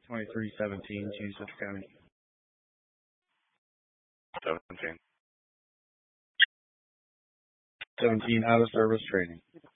2317 to Citrus County. 17. 17 out of service training.